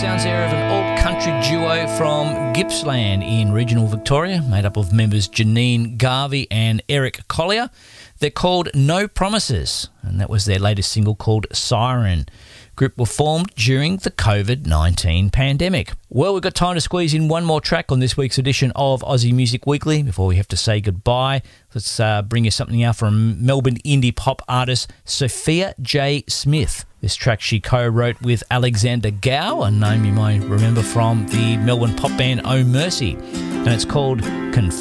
sounds there of an all-country duo from Gippsland in regional Victoria, made up of members Janine Garvey and Eric Collier. They're called No Promises, and that was their latest single called Siren. Group were formed during the COVID-19 pandemic. Well, we've got time to squeeze in one more track on this week's edition of Aussie Music Weekly before we have to say goodbye. Let's bring you something out from Melbourne indie pop artist Sophia J. Smith. This track she co-wrote with Alexander Gow, a name you might remember from the Melbourne pop band Oh Mercy, and it's called Confirm.